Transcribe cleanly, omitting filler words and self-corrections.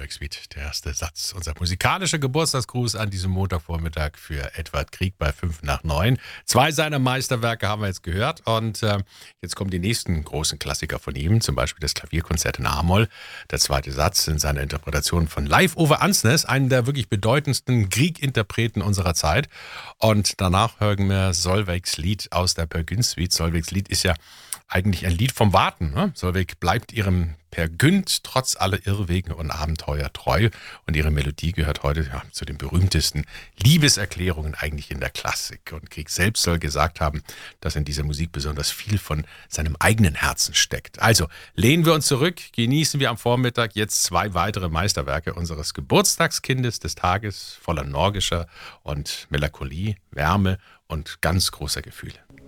Zurich-Suite, der erste Satz. Unser musikalischer Geburtstagsgruß an diesem Montagvormittag für Edward Grieg bei 5 nach 9. 2 seiner Meisterwerke haben wir jetzt gehört und jetzt kommen die nächsten großen Klassiker von ihm, zum Beispiel das Klavierkonzert in A-Moll. Der zweite Satz in seiner Interpretation von Live over Ansnes, einen der wirklich bedeutendsten Grieg-Interpreten unserer Zeit. Und danach hören wir Solveigs Lied aus der Peer Gynt Suite. Solveigs Lied ist ja eigentlich ein Lied vom Warten. Ne? Solveig bleibt ihrem Peer Gynt trotz aller Irrwege und Abenteuer treu. Und ihre Melodie gehört heute zu den berühmtesten Liebeserklärungen eigentlich in der Klassik. Und Grieg selbst soll gesagt haben, dass in dieser Musik besonders viel von seinem eigenen Herzen steckt. Also lehnen wir uns zurück, genießen wir am Vormittag jetzt 2 weitere Meisterwerke unseres Geburtstagskindes des Tages, voller norgischer und Melancholie, Wärme und ganz großer Gefühle.